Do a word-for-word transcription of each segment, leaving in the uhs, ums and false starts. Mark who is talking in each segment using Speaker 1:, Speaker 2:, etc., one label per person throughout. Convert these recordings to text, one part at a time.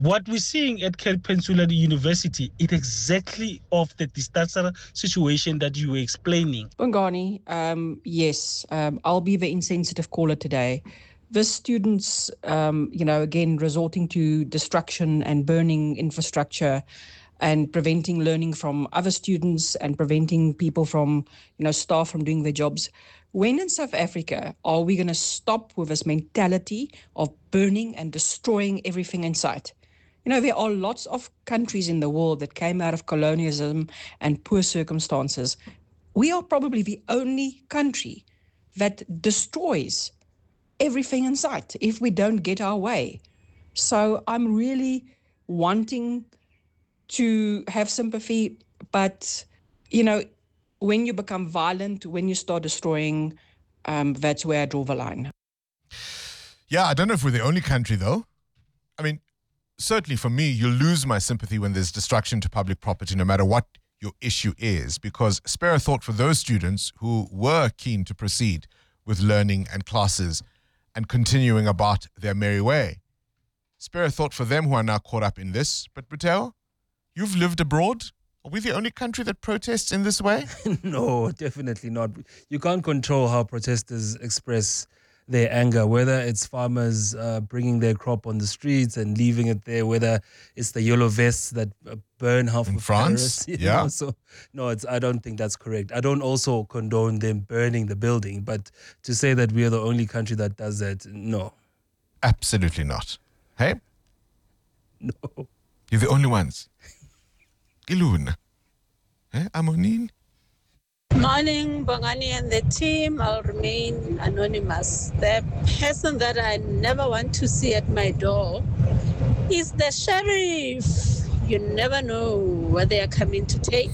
Speaker 1: What we're seeing at Cape Peninsula University is exactly of the disaster situation that you were explaining.
Speaker 2: Bongani, um, yes, um, I'll be the insensitive caller today. The students, um, you know, again, resorting to destruction and burning infrastructure and preventing learning from other students and preventing people from, you know, staff from doing their jobs. When in South Africa are we going to stop with this mentality of burning and destroying everything in sight? You know, there are lots of countries in the world that came out of colonialism and poor circumstances. We are probably the only country that destroys everything in sight if we don't get our way. So I'm really wanting to have sympathy, but, you know, when you become violent, when you start destroying, um, that's where I draw the line.
Speaker 3: Yeah, I don't know if we're the only country, though. I mean, certainly for me, you lose my sympathy when there's destruction to public property, no matter what your issue is, because spare a thought for those students who were keen to proceed with learning and classes and continuing about their merry way. Spare a thought for them who are now caught up in this. But Buteo, you've lived abroad. Are we the only country that protests in this way?
Speaker 4: No, definitely not. You can't control how protesters express their anger, whether it's farmers uh, bringing their crop on the streets and leaving it there, whether it's the yellow vests that uh, burn half
Speaker 3: in
Speaker 4: of
Speaker 3: France.
Speaker 4: Paris,
Speaker 3: Yeah.
Speaker 4: know? So no, it's. I don't think that's correct. I don't also condone them burning the building, but to say that we are the only country that does that, no.
Speaker 3: Absolutely not. Hey?
Speaker 4: No.
Speaker 3: You're the only ones. Gilun. Eh, Amonin?
Speaker 5: Morning, Bongani and the team. I'll remain anonymous. The person that I never want to see at my door is the sheriff. You never know what they are coming to take.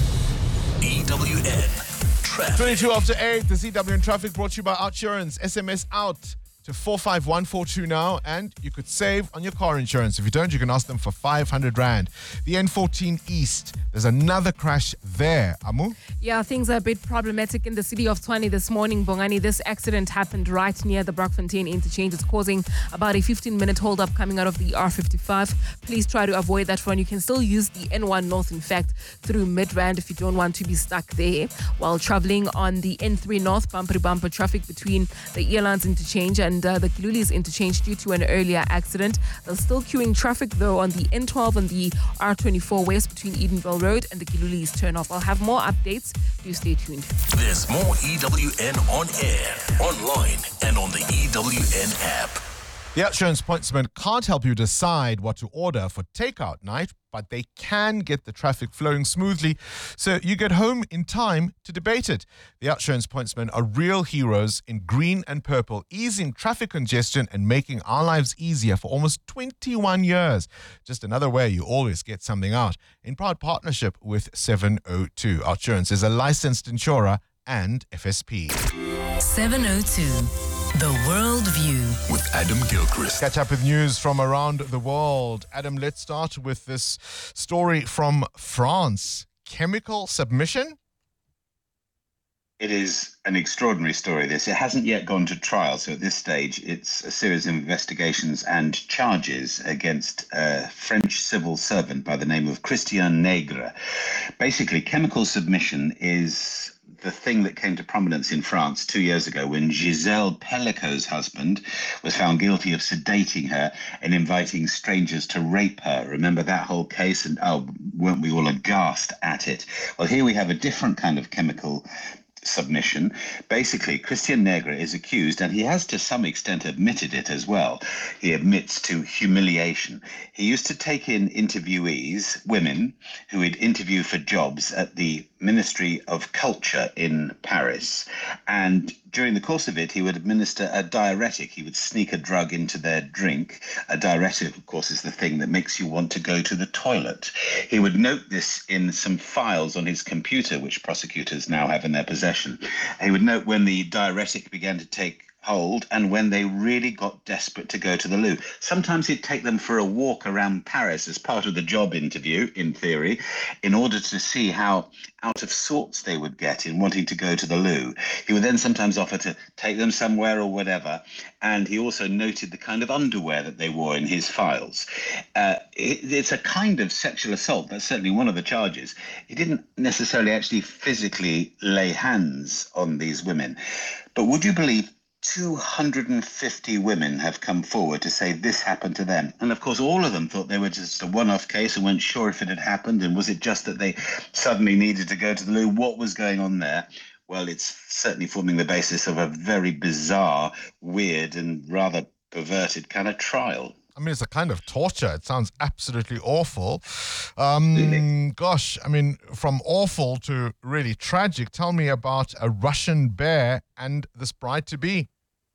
Speaker 6: E W N Traffic.
Speaker 3: twenty-two after eight, the C W N Traffic brought to you by Outsurance. S M S out to four five one four two now, and you could save on your car insurance. If you don't, you can ask them for five hundred rand. The N fourteen East, there's another crash there. Amu?
Speaker 7: Yeah, things are a bit problematic in the city of Tshwane this morning, Bongani. This accident happened right near the Brockfontein interchange. It's causing about a fifteen-minute hold-up coming out of the R fifty-five. Please try to avoid that one. You can still use the N one North, in fact, through Midrand if you don't want to be stuck there. While traveling on the N three North, bumper-to-bumper traffic between the Earlands interchange and uh, the Kilulis interchange due to an earlier accident. There's still queuing traffic, though, on the N twelve and the R twenty-four West between Edenville Road and the Kilulis turn-off. I'll have more updates. Do stay tuned.
Speaker 6: There's more E W N on air, online, and on the E W N app.
Speaker 3: The Outsurance Pointsman can't help you decide what to order for takeout night, but they can get the traffic flowing smoothly so you get home in time to debate it. The Outsurance Pointsmen are real heroes in green and purple, easing traffic congestion and making our lives easier for almost twenty-one years. Just another way you always get something out. In proud partnership with seven oh two. Outsurance is a licensed insurer and F S P.
Speaker 8: seven oh two. The World View
Speaker 6: with Adam Gilchrist.
Speaker 3: Catch up with news from around the world. Adam, let's start with this story from France. Chemical submission?
Speaker 9: It is an extraordinary story, this. It hasn't yet gone to trial, so at this stage it's a series of investigations and charges against a French civil servant by the name of Christian Negre. Basically, chemical submission is the thing that came to prominence in France two years ago when Gisèle Pellico's husband was found guilty of sedating her and inviting strangers to rape her. Remember that whole case? And oh, weren't we all aghast at it? Well, here we have a different kind of chemical submission. Basically, Christian Negre is accused, and he has to some extent admitted it as well. He admits to humiliation. He used to take in interviewees, women, who he'd interview for jobs at the Ministry of Culture in Paris. And during the course of it, he would administer a diuretic. He would sneak a drug into their drink. A diuretic, of course, is the thing that makes you want to go to the toilet. He would note this in some files on his computer, which prosecutors now have in their possession. He would note when the diuretic began to take hold and when they really got desperate to go to the loo. Sometimes he'd take them for a walk around Paris as part of the job interview, in theory, in order to see how out of sorts they would get in wanting to go to the loo. He would then sometimes offer to take them somewhere or whatever, and he also noted the kind of underwear that they wore in his files. Uh, it, it's a kind of sexual assault. That's certainly one of the charges. He didn't necessarily actually physically lay hands on these women. But would you believe two hundred fifty women have come forward to say this happened to them? And of course, all of them thought they were just a one-off case and weren't sure if it had happened. And was it just that they suddenly needed to go to the loo? What was going on there? Well, it's certainly forming the basis of a very bizarre, weird and rather perverted kind of trial.
Speaker 3: I mean, it's a kind of torture. It sounds absolutely awful. Um, really? Gosh, I mean, from awful to really tragic. Tell me about a Russian bear and this bride-to-be.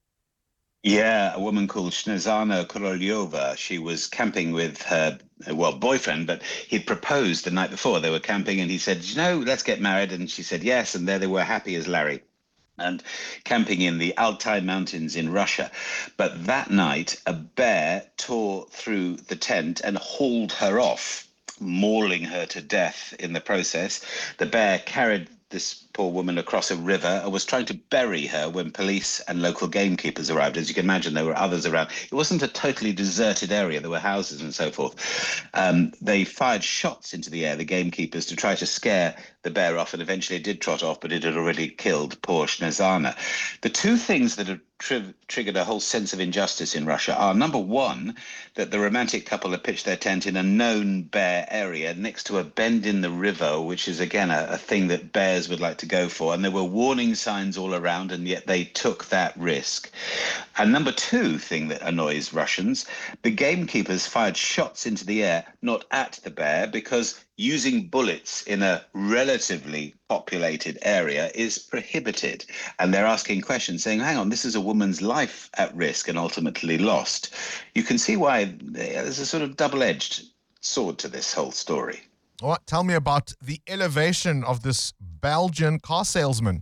Speaker 9: Yeah, a woman called Snezhana Korolyova. She was camping with her, well, boyfriend, but he'd proposed the night before. They were camping and he said, you know, let's get married. And she said, yes. And there they were, happy as Larry, and camping in the Altai Mountains in Russia. But that night, a bear tore through the tent and hauled her off, mauling her to death in the process. The bear carried this poor woman across a river and was trying to bury her when police and local gamekeepers arrived. As you can imagine, there were others around. It wasn't a totally deserted area. There were houses and so forth. Um, they fired shots into the air, the gamekeepers, to try to scare the bear off, and eventually it did trot off, but it had already killed poor Snezhana. The two things that have tri- triggered a whole sense of injustice in Russia are, number one, that the romantic couple had pitched their tent in a known bear area next to a bend in the river, which is, again, a, a thing that bears would like to go for. And there were warning signs all around, and yet they took that risk. And number two thing that annoys Russians, the gamekeepers fired shots into the air, not at the bear, because using bullets in a relatively populated area is prohibited. And they're asking questions saying, hang on, this is a woman's life at risk and ultimately lost. You can see why there's a sort of double-edged sword to this whole story.
Speaker 3: All right, tell me about the elevation of this Belgian car salesman.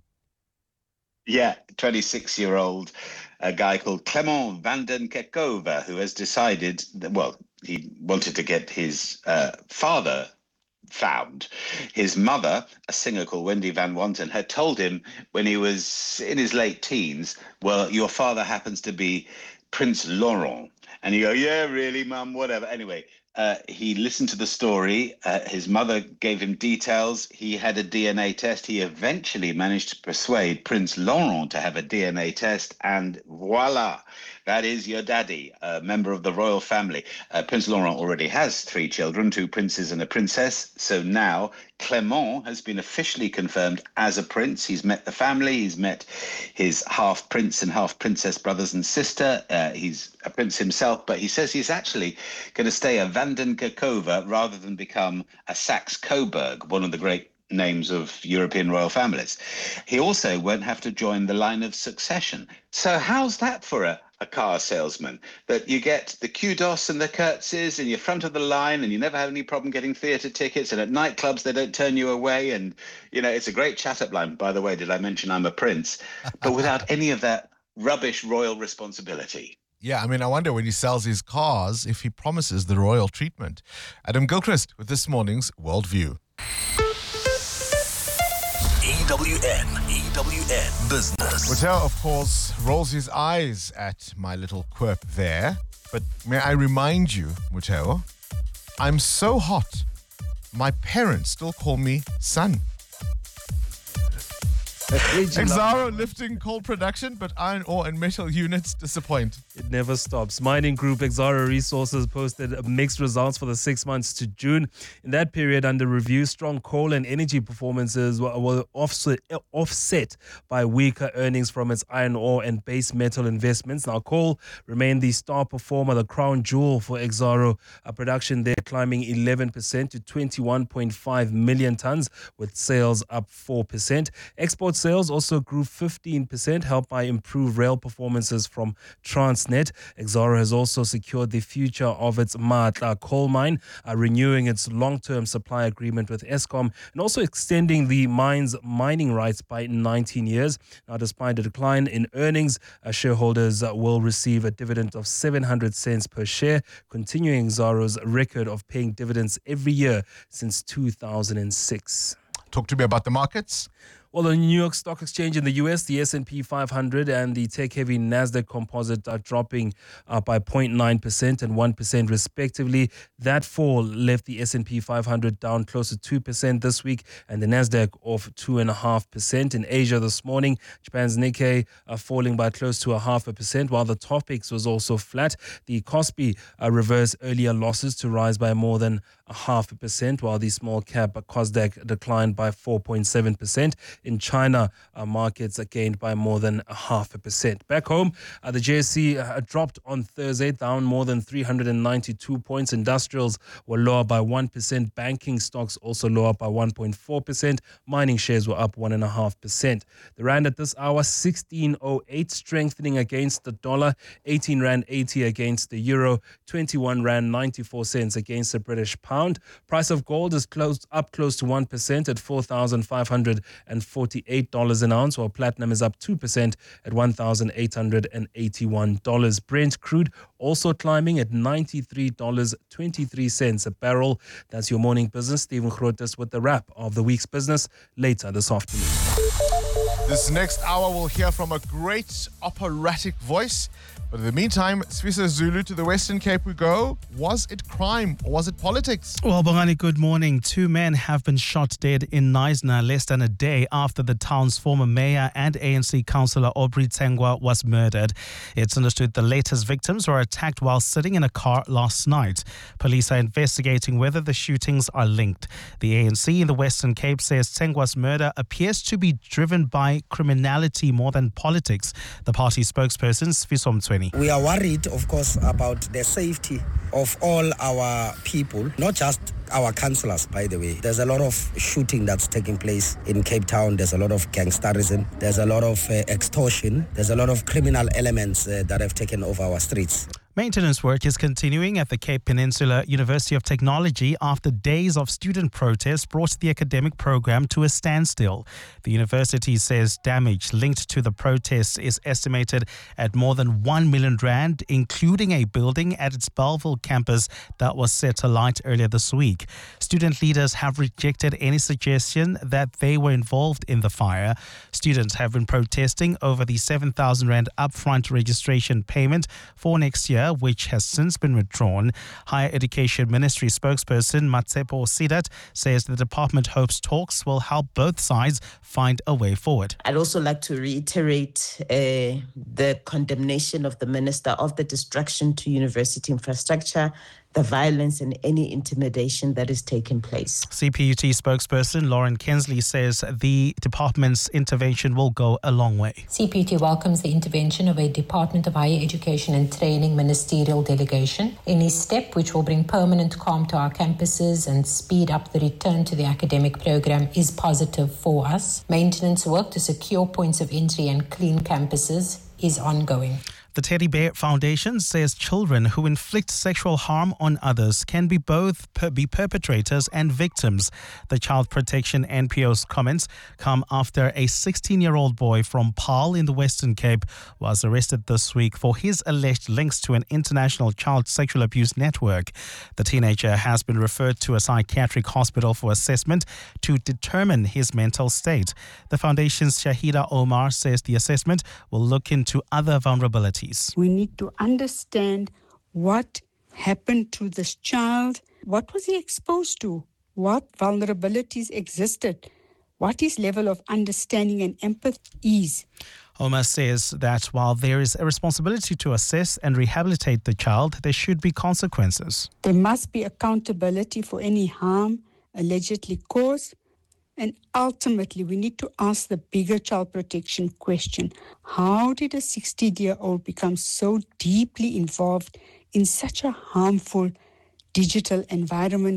Speaker 9: Yeah, twenty-six-year-old a guy called Clement van den Kerkhove, who has decided that, well, he wanted to get his uh, father found. His mother, a singer called Wendy Van Wanten, had told him when he was in his late teens, well, your father happens to be Prince Laurent. And he go, yeah, really, mum, whatever. Anyway, uh, he listened to the story. Uh, his mother gave him details. He had a D N A test. He eventually managed to persuade Prince Laurent to have a D N A test. And voila, that is your daddy, a member of the royal family. Uh, Prince Laurent already has three children, two princes and a princess. So now Clement has been officially confirmed as a prince. He's met the family. He's met his half prince and half princess brothers and sister. Uh, he's a prince himself, but he says he's actually going to stay a Van den Kerkhove rather than become a Saxe-Coburg, one of the great names of European royal families. He also won't have to join the line of succession. So how's that for a, a car salesman? That you get the kudos and the curtsies and you're front of the line and you never have any problem getting theatre tickets, and at nightclubs they don't turn you away, and, you know, it's a great chat-up line. By the way, did I mention I'm a prince? But without any of that rubbish royal responsibility.
Speaker 3: Yeah, I mean, I wonder when he sells his cars if he promises the royal treatment. Adam Gilchrist with this morning's Worldview.
Speaker 6: E W N, E W N Business.
Speaker 3: Muteo, of course, rolls his eyes at my little quirk there. But may I remind you, Muteo, I'm so hot, my parents still call me son. Exxaro lifting coal production, but iron ore and metal units disappoint.
Speaker 4: It never stops. Mining group Exxaro Resources posted mixed results for the six months to June. In that period under review, strong coal and energy performances were, were offset, offset by weaker earnings from its iron ore and base metal investments. Now, coal remained the star performer, the crown jewel for Exxaro. A production there climbing eleven percent to twenty-one point five million tons, with sales up four percent. Exports sales also grew fifteen percent, helped by improved rail performances from Transnet. Exxaro has also secured the future of its Matla coal mine, uh, renewing its long-term supply agreement with Eskom and also extending the mine's mining rights by nineteen years. Now, despite a decline in earnings, uh, shareholders uh, will receive a dividend of seven hundred cents per share, continuing Exxaro's record of paying dividends every year since two thousand six.
Speaker 3: Talk to me about the markets.
Speaker 4: Well, the New York Stock Exchange in the U S, the S and P five hundred and the tech-heavy Nasdaq Composite are dropping uh, by zero point nine percent and one percent respectively. That fall left the S and P five hundred down close to two percent this week and the Nasdaq off two point five percent. In Asia this morning, Japan's Nikkei are falling by close to a half a percent, while the Topix was also flat. The Kospi uh, reversed earlier losses to rise by more than a half a percent, while the small cap Kosdaq declined by four point seven percent. In China, uh, markets are gained by more than a half a percent. Back home, uh, the J S C uh, dropped on Thursday, down more than three hundred ninety-two points. Industrials were lower by one percent. Banking stocks also lower by one point four percent. Mining shares were up one point five percent. The rand at this hour, sixteen oh eight, strengthening against the dollar, eighteen rand eighty against the euro, twenty-one rand ninety-four cents against the British pound. Price of gold is closed up close to one percent at four thousand five hundred forty-eight dollars an ounce, while platinum is up two percent at one thousand eight hundred eighty-one dollars. Brent crude also climbing at ninety-three dollars and twenty-three cents a barrel. That's your morning business. Stephen Grotes with the wrap of the week's business later this afternoon.
Speaker 3: This next hour we'll hear from a great operatic voice. But in the meantime, Sfisa Zulu, to the Western Cape we go. Was it crime or was it politics?
Speaker 10: Well, Bongani, good morning. Two men have been shot dead in Knysna less than a day after the town's former mayor and A N C councillor Aubrey Tsengwa was murdered. It's understood the latest victims were attacked while sitting in a car last night. Police are investigating whether the shootings are linked. The A N C in the Western Cape says Tsengwa's murder appears to be driven by criminality more than politics. The party spokesperson, Sfiso Mtsweni.
Speaker 11: We are worried, of course, about the safety of all our people, not just our councillors, by the way. There's a lot of shooting that's taking place in Cape Town. There's a lot of gangsterism. There's a lot of uh, extortion. There's a lot of criminal elements uh, that have taken over our streets.
Speaker 10: Maintenance work is continuing at the Cape Peninsula University of Technology after days of student protests brought the academic program to a standstill. The university says damage linked to the protests is estimated at more than one million rand, including a building at its Belleville campus that was set alight earlier this week. Student leaders have rejected any suggestion that they were involved in the fire. Students have been protesting over the seven thousand rand upfront registration payment for next year, which has since been withdrawn. Higher Education Ministry spokesperson Matsepo Sidat says the department hopes talks will help both sides find a way forward.
Speaker 12: I'd also like to reiterate uh, the condemnation of the Minister of the destruction to university infrastructure, the violence and any intimidation that is taking place.
Speaker 10: C P U T spokesperson Lauren Kensley says the department's intervention will go a long way.
Speaker 13: C P U T welcomes the intervention of a Department of Higher Education and Training ministerial delegation. Any step which will bring permanent calm to our campuses and speed up the return to the academic program is positive for us. Maintenance work to secure points of entry and clean campuses is ongoing.
Speaker 10: The Teddy Bear Foundation says children who inflict sexual harm on others can be both per- be perpetrators and victims. The Child Protection N P O's comments come after a sixteen-year-old boy from Paarl in the Western Cape was arrested this week for his alleged links to an international child sexual abuse network. The teenager has been referred to a psychiatric hospital for assessment to determine his mental state. The foundation's Shahida Omar says the assessment will look into other vulnerabilities.
Speaker 14: We need to understand what happened to this child. What was he exposed to? What vulnerabilities existed? What his level of understanding and empathy is.
Speaker 10: Omar says that while there is a responsibility to assess and rehabilitate the child, there should be consequences.
Speaker 14: There must be accountability for any harm allegedly caused. And ultimately, we need to ask the bigger child protection question. How did a sixteen-year-old become so deeply involved in such a harmful digital environment?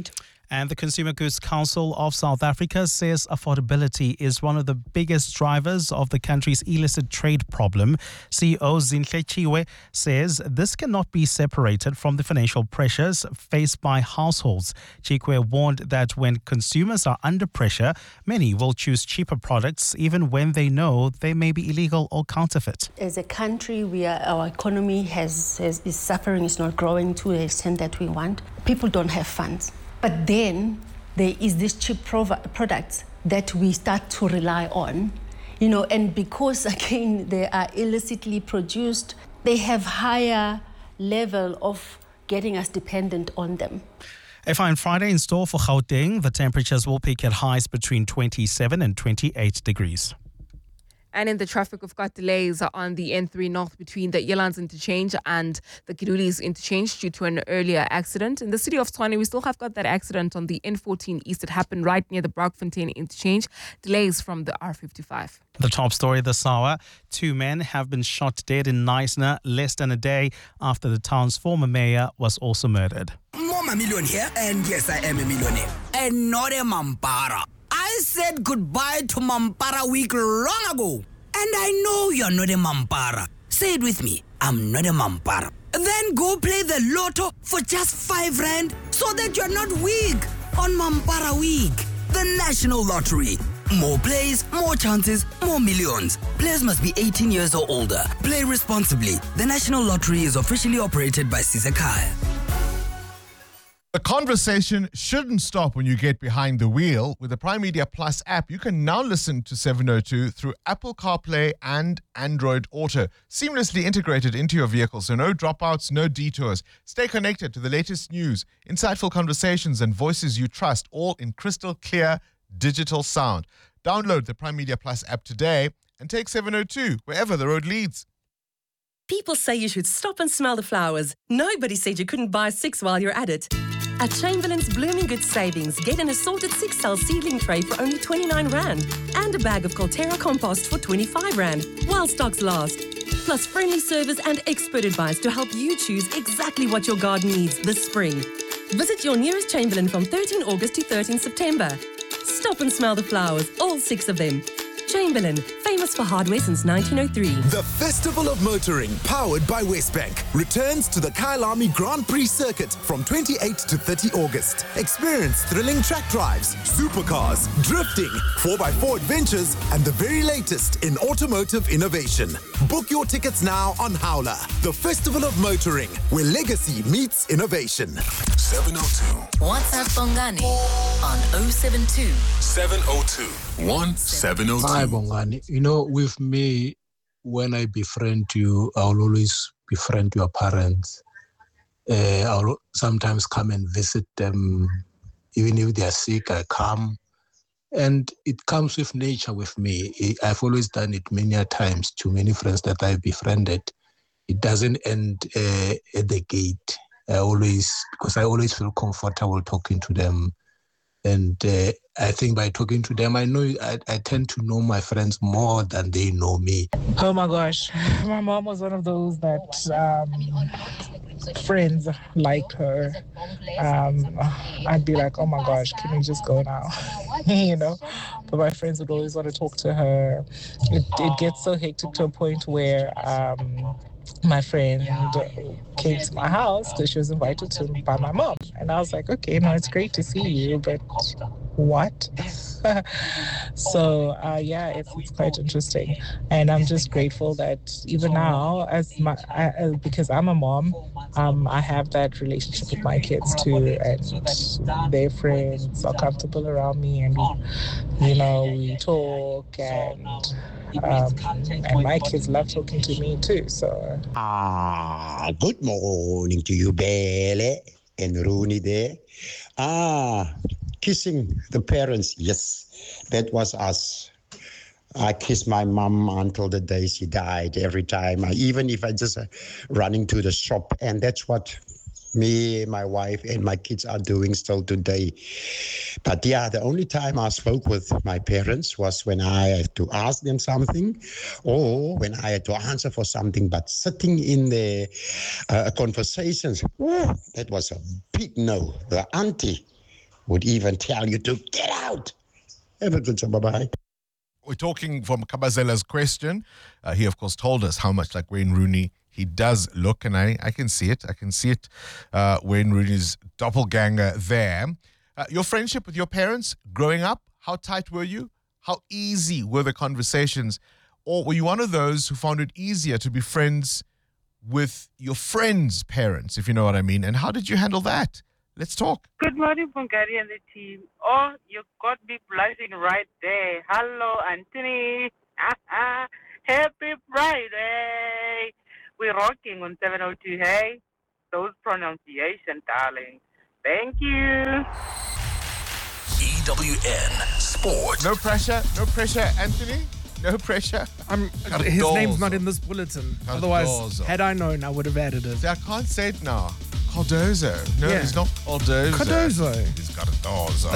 Speaker 10: And the Consumer Goods Council of South Africa says affordability is one of the biggest drivers of the country's illicit trade problem. C E O Zinhle Chiwe says this cannot be separated from the financial pressures faced by households. Chiwe warned that when consumers are under pressure, many will choose cheaper products even when they know they may be illegal or counterfeit.
Speaker 15: As a country, we are, our economy has, has is suffering, is not growing to the extent that we want. People don't have funds. But then there is this cheap prov- products that we start to rely on, you know, and because, again, they are illicitly produced, they have higher level of getting us dependent on them.
Speaker 10: A fine Friday in store for Gauteng. The temperatures will peak at highs between twenty-seven and twenty-eight degrees.
Speaker 7: And in the traffic, we've got delays on the N three North between the Yelands interchange and the Kirulis interchange due to an earlier accident. In the city of Tshwane, we still have got that accident on the N fourteen East. It happened right near the Brockfontein interchange. Delays from the R fifty-five.
Speaker 10: The top story this hour. Two men have been shot dead in Knysna less than a day after the town's former mayor was also murdered.
Speaker 16: I'm a millionaire, and yes, I am a millionaire. And not a Mampara. I said goodbye to Mampara week long ago. And I know you're not a Mampara. Say it with me. I'm not a Mampara. Then go play the lotto for just five rand so that you're not weak on Mampara week. The National Lottery. More plays, more chances, more millions. Players must be eighteen years or older. Play responsibly. The National Lottery is officially operated by Sisekaya.
Speaker 3: The conversation shouldn't stop when you get behind the wheel. With the Prime Media Plus app, you can now listen to seven oh two through Apple CarPlay and Android Auto, seamlessly integrated into your vehicle, so no dropouts, no detours. Stay connected to the latest news, insightful conversations, and voices you trust, all in crystal clear digital sound. Download the Prime Media Plus app today and take seven oh two wherever the road leads.
Speaker 17: People say you should stop and smell the flowers. Nobody said you couldn't buy six while you're at it. At Chamberlain's Blooming Good Savings, get an assorted six-cell seedling tray for only twenty-nine rand and a bag of Colterra compost for twenty-five rand while stocks last. Plus friendly service and expert advice to help you choose exactly what your garden needs this spring. Visit your nearest Chamberlain from thirteenth August to thirteenth September. Stop and smell the flowers, all six of them. Chamberlain, famous for hardware since nineteen oh three.
Speaker 18: The Festival of Motoring, powered by Westbank, returns to the Kyalami Grand Prix circuit from twenty-eighth to thirtieth August. Experience thrilling track drives, supercars, drifting, four by four adventures, and the very latest in automotive innovation. Book your tickets now on Howler. The Festival of Motoring, where legacy meets innovation.
Speaker 6: seven oh two.
Speaker 8: WhatsApp Bongani on oh seven two.
Speaker 6: seven oh two. one seven oh two.
Speaker 19: Hi, Bongani. You know, with me, when I befriend you, I'll always befriend your parents. Uh, I'll sometimes come and visit them. Even if they're sick, I come. And it comes with nature with me. I've always done it many a times to many friends that I've befriended. It doesn't end uh, at the gate. I always, because I always feel comfortable talking to them. And uh, I think by talking to them, I know I, I tend to know my friends more than they know me.
Speaker 20: Oh my gosh, my mom was one of those that um, friends like her. Um, I'd be like, oh my gosh, can we just go now? You know, but my friends would always want to talk to her. It, it gets so hectic to a point where um, my friend came to my house because she was invited to by my mom. And I was like, okay, no, it's great to see you, but what? so, uh, yeah, it's, it's quite interesting. And I'm just grateful that even now, as my I, because I'm a mom, um, I have that relationship with my kids too. And their friends are comfortable around me. And, we, you know, we talk and... Um, and my kids love talking to me too, so.
Speaker 21: Ah, good morning to you, Bele and Rooney there. Ah, kissing the parents, yes, that was us. I kissed my mom until the day she died every time, I, even if I just uh, running to the shop, and that's what me, my wife, and my kids are doing still today. But yeah, the only time I spoke with my parents was when I had to ask them something or when I had to answer for something. But sitting in the uh, conversations, oh, that was a big no. The auntie, would even tell you to get out. Have a good time. Bye-bye.
Speaker 3: We're talking from Kabazela's question. Uh, he, of course, told us how much like Wayne Rooney he does look, and I, I can see it. I can see it. Uh, Wayne Rooney's doppelganger there. Uh, your friendship with your parents growing up, how tight were you? How easy were the conversations? Or were you one of those who found it easier to be friends with your friends' parents, if you know what I mean? And how did you handle that? Let's talk.
Speaker 1: Good morning, Bongani and the team. Oh, you got me blushing right there. Hello, Anthony. Happy Friday. We're rocking on seven oh two, hey? Those pronunciation, darling. Thank you.
Speaker 6: E W N Sport.
Speaker 3: No pressure, no pressure, Anthony. No pressure.
Speaker 22: I'm, his name's not in this bulletin. Otherwise, had I known, I would have added it.
Speaker 3: See, I can't say it now. Cardozo. No,
Speaker 22: Yeah.
Speaker 3: it's not Cardozo.
Speaker 22: Cardozo.
Speaker 3: He's got a dozo.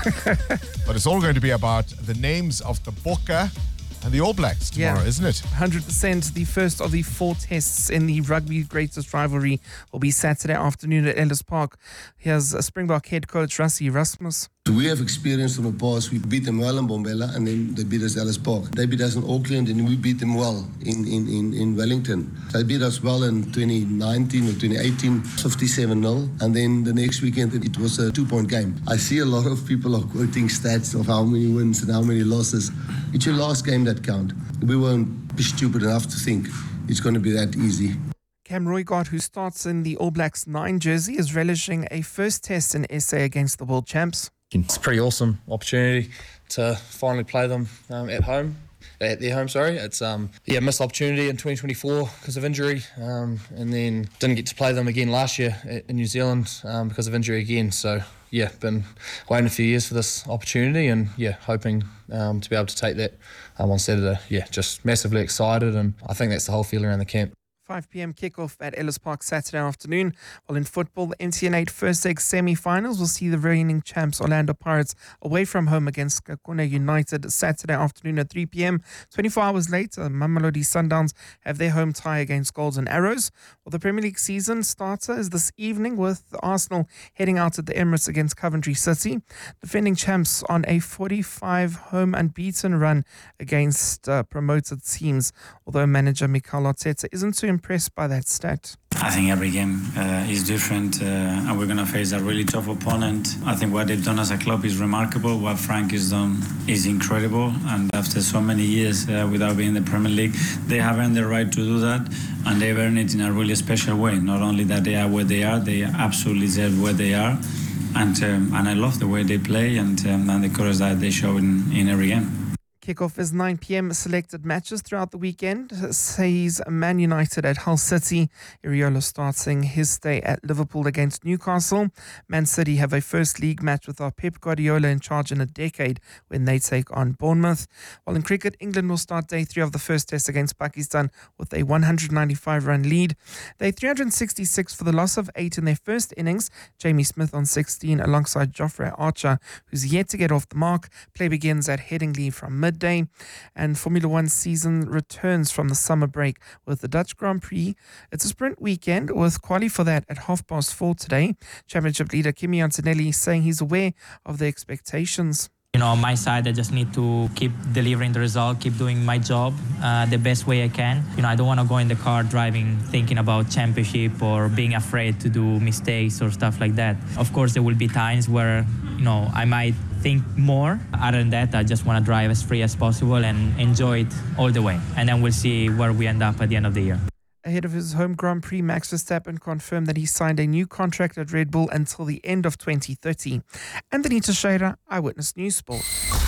Speaker 3: But it's all going to be about the names of the Bokke and the All Blacks tomorrow, isn't it?
Speaker 22: one hundred percent. The first of the four tests in the rugby greatest rivalry will be Saturday afternoon at Ellis Park. Here's a Springbok head coach, Rassie Erasmus.
Speaker 23: So we have experience from the past. We beat them well in Bombela and then they beat us Ellis Park. They beat us in Auckland and we beat them well in, in, in, in Wellington. They beat us well in twenty nineteen or twenty eighteen, fifty-seven nil. And then the next weekend it was a two-point game. I see a lot of people are quoting stats of how many wins and how many losses. It's your last game that count. We won't be stupid enough to think it's going to be that easy.
Speaker 22: Cam Roygard, who starts in the All Blacks nine jersey, is relishing a first test in S A against the world champs.
Speaker 24: It's a pretty awesome opportunity to finally play them um, at home. At their home, sorry. It's um yeah missed opportunity in twenty twenty-four because of injury, um, and then didn't get to play them again last year in New Zealand um, because of injury again. So yeah, been waiting a few years for this opportunity, and yeah, hoping um, to be able to take that um, on Saturday. Yeah, just massively excited, and I think that's the whole feel around the camp.
Speaker 22: five p.m. kickoff at Ellis Park Saturday afternoon. While in football, the M T N eight First Leg semi-finals will see the reigning champs Orlando Pirates away from home against Kakune United Saturday afternoon at three p.m. twenty-four hours later, Mamelodi Sundowns have their home tie against Golden Arrows. Well, the Premier League season starter is this evening with Arsenal heading out at the Emirates against Coventry City. Defending champs on a forty-five home unbeaten run against uh, promoted teams, although manager Mikel Arteta isn't too impressed by that stat.
Speaker 25: I think every game uh, is different uh, and we're going to face a really tough opponent. I think what they've done as a club is remarkable. What Frank has done is incredible, and after so many years uh, without being in the Premier League, they have earned the right to do that, and they've earned it in a really special way. Not only that they are where they are, they absolutely deserve where they are, and um, and I love the way they play and, um, and the courage that they show in, in every game.
Speaker 22: Kickoff is nine p.m. Selected matches throughout the weekend sees Man United at Hull City. Iriolo starting his stay at Liverpool against Newcastle. Man City have a first league match with our Pep Guardiola in charge in a decade when they take on Bournemouth. While in cricket, England will start day three of the first test against Pakistan with a one hundred ninety-five run lead. Day three hundred sixty-six for the loss of eight in their first innings. Jamie Smith on sixteen alongside Jofre Archer, who's yet to get off the mark. Play begins at Headingley from mid. Day. And Formula One season returns from the summer break with the Dutch Grand Prix. It's a sprint weekend with quali for that at half past four today. Championship leader Kimi Antonelli saying he's aware of the expectations.
Speaker 26: You know, on my side, I just need to keep delivering the result, keep doing my job uh, the best way I can. You know, I don't want to go in the car driving thinking about championship or being afraid to do mistakes or stuff like that. Of course, there will be times where, you know, I might think more. Other than that, I just want to drive as free as possible and enjoy it all the way. And then we'll see where we end up at the end of the year.
Speaker 22: Ahead of his home Grand Prix, Max Verstappen confirmed that he signed a new contract at Red Bull until the end of twenty thirty. Anthony Teixeira, Eyewitness News Sport.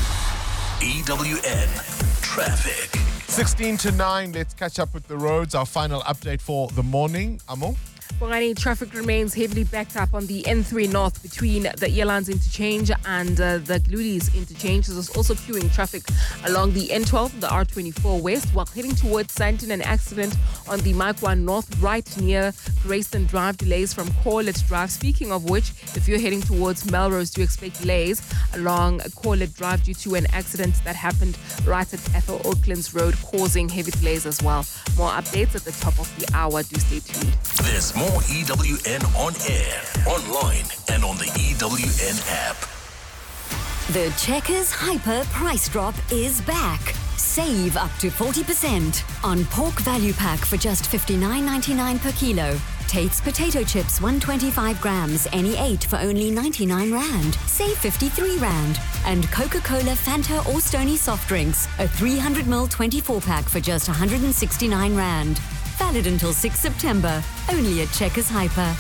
Speaker 6: E W N Traffic.
Speaker 3: sixteen to nine, let's catch up with the roads. Our final update for the morning. Amo?
Speaker 7: Bongani, traffic remains heavily backed up on the N three North between the Airlines interchange and uh, the Gludies interchange. There's also queuing traffic along the N twelve, the R twenty-four West, while heading towards Sandton. An accident on the Mike one North right near Grayston Drive. Delays from Corlett Drive. Speaking of which, if you're heading towards Melrose, do expect delays along Corlett Drive due to an accident that happened right at Ethel Oaklands Road, causing heavy delays as well. More updates at the top of the hour. Do stay tuned.
Speaker 6: There's more E W N on air, online, and on the E W N app.
Speaker 2: The Checkers Hyper price drop is back. Save up to forty percent on pork value pack for just fifty-nine ninety-nine per kilo. Tate's potato chips one hundred twenty-five grams, any eight for only ninety-nine rand. Save fifty-three rand. And Coca-Cola, Fanta or Stony soft drinks, a three hundred milliliter twenty-four pack for just one hundred sixty-nine rand. Valid until sixth September, only at Checkers Hyper.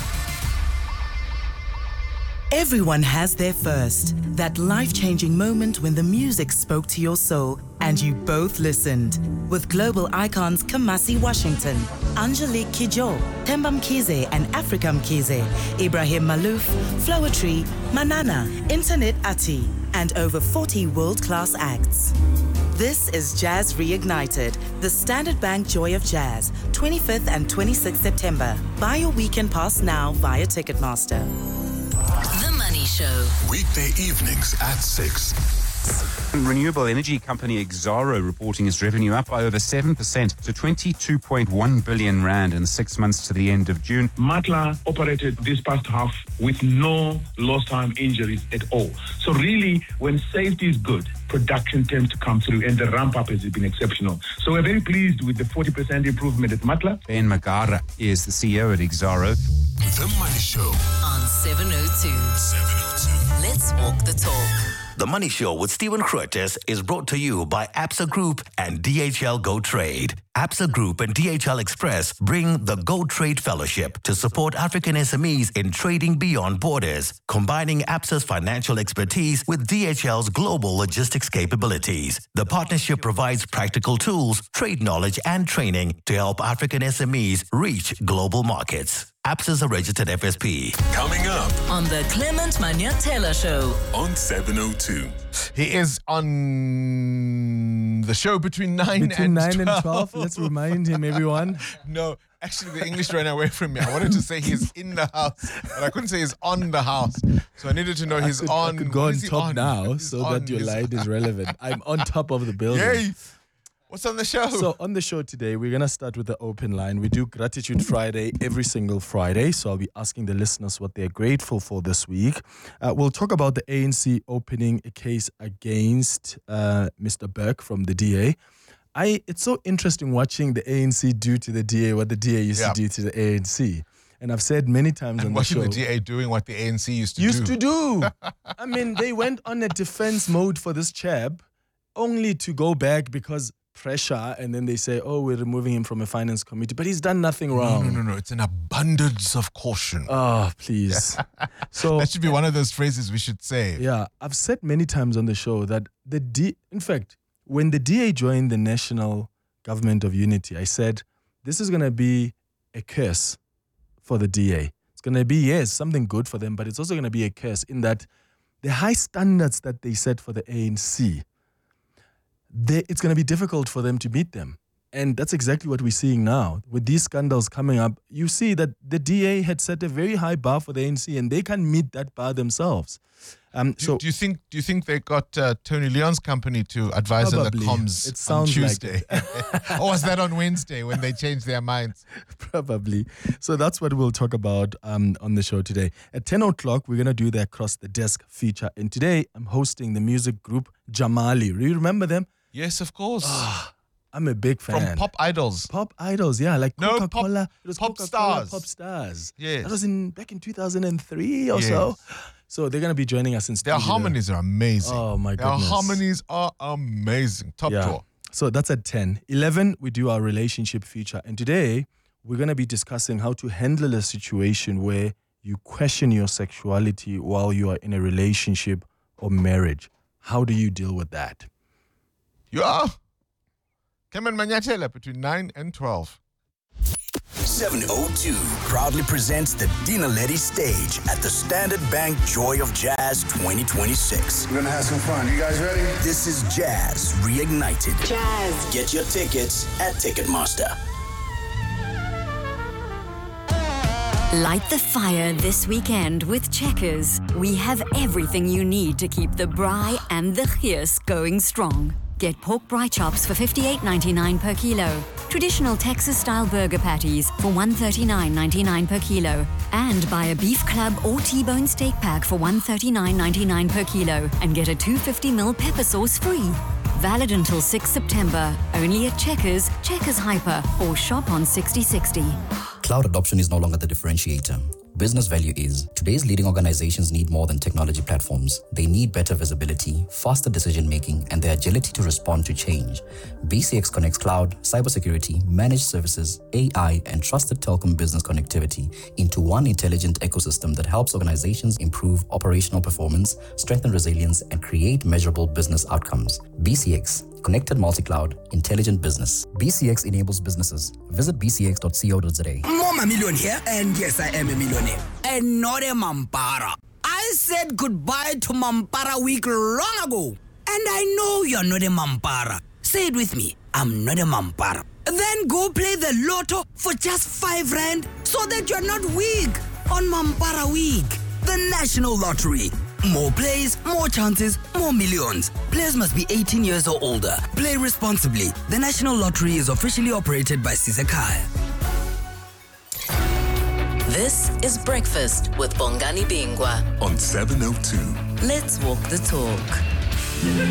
Speaker 4: Everyone has their first, that life-changing moment when the music spoke to your soul and you both listened. With global icons Kamasi Washington, Angelique Kidjo, Themba Mkhize and Africa Mkhize, Ibrahim Malouf, Floetry, Manana, Internet Ati, and over forty world-class acts. This is Jazz Reignited, the Standard Bank Joy of Jazz, twenty-fifth and twenty-sixth September. Buy your weekend pass now via Ticketmaster.
Speaker 8: The Money Show.
Speaker 6: Weekday evenings at six.
Speaker 5: Renewable energy company Exxaro reporting its revenue up by over seven percent to twenty-two point one billion rand in six months to the end of June.
Speaker 9: Matla operated this past half with no lost time injuries at all. So really, when safety is good, production tends to come through and the ramp up has been exceptional. So we're very pleased with the forty percent improvement at Matla.
Speaker 5: Ben Magara is the C E O at Exxaro.
Speaker 6: The Money Show
Speaker 8: on seven oh two.
Speaker 6: seven oh two.
Speaker 8: Let's walk the talk.
Speaker 11: The Money Show with Stephen Curtis is brought to you by Absa Group and D H L Go Trade. Absa Group and D H L Express bring the Go Trade Fellowship to support African S M Es in trading beyond borders, combining Absa's financial expertise with D H L's global logistics capabilities. The partnership provides practical tools, trade knowledge, and training to help African S M Es reach global markets. Absa's a registered F S P.
Speaker 6: Coming up
Speaker 8: on the Clement Manyatela Show
Speaker 6: on seven oh two.
Speaker 3: He is on the show between nine
Speaker 12: between
Speaker 3: and
Speaker 12: nine
Speaker 3: twelve.
Speaker 12: and twelve. Let's remind him, everyone.
Speaker 3: No, actually, the English ran away from me. I wanted to say he's in the house, but I couldn't say he's on the house. So I needed to know
Speaker 12: I
Speaker 3: he's
Speaker 12: could,
Speaker 3: on.
Speaker 12: I could go
Speaker 3: What
Speaker 12: on
Speaker 3: is he
Speaker 12: top
Speaker 3: on?
Speaker 12: now
Speaker 3: He's
Speaker 12: so
Speaker 3: on.
Speaker 12: that your
Speaker 3: He's-
Speaker 12: line is relevant. I'm on top of the building.
Speaker 3: Yay! What's on the show?
Speaker 12: So on the show today, we're going to start with the open line. We do Gratitude Friday every single Friday. So I'll be asking the listeners what they're grateful for this week. Uh, we'll talk about the A N C opening a case against uh, Mister Burke from the D A. I It's so interesting watching the A N C do to the D A what the D A used
Speaker 3: Yeah.
Speaker 12: to do to the A N C. And I've said many times
Speaker 3: and
Speaker 12: on the
Speaker 3: watching
Speaker 12: show.
Speaker 3: the D A doing what the A N C used to
Speaker 12: used
Speaker 3: do.
Speaker 12: to do. I mean, they went on a defense mode for this chap only to go back because pressure, and then they say, oh, we're removing him from a finance committee, but he's done nothing wrong.
Speaker 3: No, no, no, no. It's an abundance of caution.
Speaker 12: Oh, please. So
Speaker 3: that should be one of those phrases we should say.
Speaker 12: Yeah, I've said many times on the show that the D, in fact, when the D A joined the National Government of Unity, I said, this is going to be a curse for the D A. It's going to be, yes, something good for them, but it's also going to be a curse in that the high standards that they set for the A N C, they, it's going to be difficult for them to meet them. And that's exactly what we're seeing now. With these scandals coming up, you see that the D A had set a very high bar for the A N C and they can't meet that bar themselves. Um,
Speaker 3: Do,
Speaker 12: so
Speaker 3: do you think? Do you think they got uh, Tony Leon's company to advise on the
Speaker 12: Probably.
Speaker 3: comms
Speaker 12: It sounds
Speaker 3: on
Speaker 12: like
Speaker 3: Tuesday? Or was that on Wednesday when they changed their minds?
Speaker 12: Probably. So that's what we'll talk about um, on the show today. At ten o'clock, we're going to do the Across the Desk feature. And today, I'm hosting the music group Jamali. Do you remember them?
Speaker 3: Yes, of course.
Speaker 12: I'm a big fan.
Speaker 3: From Pop Idols.
Speaker 12: Pop Idols, yeah. Like
Speaker 3: No,
Speaker 12: Coca-Cola.
Speaker 3: Pop-
Speaker 12: it was
Speaker 3: Pop
Speaker 12: Coca-Cola
Speaker 3: Stars.
Speaker 12: Pop Stars.
Speaker 3: Yes.
Speaker 12: That was in back in two thousand three or
Speaker 3: Yes.
Speaker 12: so. So they're going to be joining us in
Speaker 3: Their
Speaker 12: studio.
Speaker 3: harmonies are amazing.
Speaker 12: Oh, my
Speaker 3: Their
Speaker 12: goodness.
Speaker 3: harmonies are amazing. Top
Speaker 12: Yeah.
Speaker 3: tour.
Speaker 12: So that's at ten. eleven, we do our relationship feature. And today, we're going to be discussing how to handle a situation where you question your sexuality while you are in a relationship or marriage. How do you deal with that?
Speaker 3: You are. Clement Manyatela between nine and twelve.
Speaker 27: seven oh two proudly presents the Dina Letty stage at the Standard Bank Joy of Jazz twenty twenty-six.
Speaker 28: We're gonna have some fun. You guys ready?
Speaker 27: This is Jazz Reignited.
Speaker 28: Jazz.
Speaker 27: Get your tickets at Ticketmaster.
Speaker 2: Light the fire this weekend with Checkers. We have everything you need to keep the braai and the gees going strong. Get pork bri chops for fifty-eight ninety-nine per kilo. Traditional Texas-style burger patties for one thirty-nine ninety-nine per kilo. And buy a beef club or T-bone steak pack for one thirty-nine ninety-nine per kilo and get a two hundred fifty milliliter pepper sauce free. Valid until sixth September. Only at Checkers, Checkers Hyper, or shop on sixty sixty.
Speaker 10: Cloud adoption is no longer the differentiator. Business value is. Today's leading organizations need more than technology platforms. They need better visibility, faster decision-making, and the agility to respond to change. B C X connects cloud, cybersecurity, managed services, A I, and trusted telecom business connectivity into one intelligent ecosystem that helps organizations improve operational performance, strengthen resilience, and create measurable business outcomes. B C X. Connected multi-cloud, intelligent business. B C X enables businesses. Visit b c x dot co dot z a.
Speaker 13: I'm a millionaire, and yes, I am a millionaire. And not a Mampara. I said goodbye to Mampara week long ago. And I know you're not a Mampara. Say it with me. I'm not a Mampara. Then go play the lotto for just five rand so that you're not weak on Mampara week. The National Lottery. More plays, more chances, more millions. Players must be eighteen years or older. Play responsibly. The National Lottery is officially operated by Sisekaya.
Speaker 8: This is Breakfast with Bongani Bingwa
Speaker 6: on seven oh two.
Speaker 8: Let's walk the talk.